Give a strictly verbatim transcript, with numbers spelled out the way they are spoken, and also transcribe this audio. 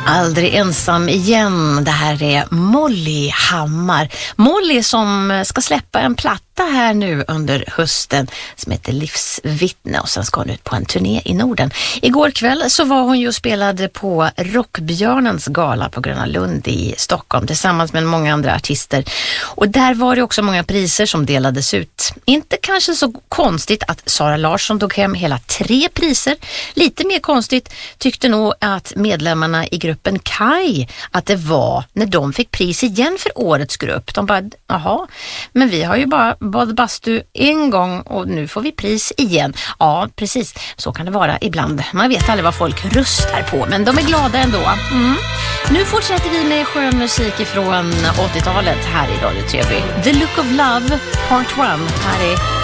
Aldrig ensam igen. Det här är Molly Hammar. Molly som ska släppa en platta här nu under hösten som heter Livsvittne, och sen ska hon ut på en turné i Norden. Igår kväll så var hon ju och spelade på Rockbjörnens gala på Gröna Lund i Stockholm tillsammans med många andra artister. Och där var det också många priser som delades ut. Inte kanske så konstigt att Sara Larsson tog hem hela tre priser. Lite mer konstigt tyckte nog att medlemmarna i gruppen Kai att det var när de fick pris igen för årets grupp. De bara, jaha, men vi har ju bara bad bastu en gång och nu får vi pris igen. Ja, precis. Så kan det vara ibland. Man vet aldrig vad folk röstar på, men de är glada ändå. Mm. Nu fortsätter vi med skön musik ifrån åttiotalet här i Radio T V. The Look of Love, part one. Här är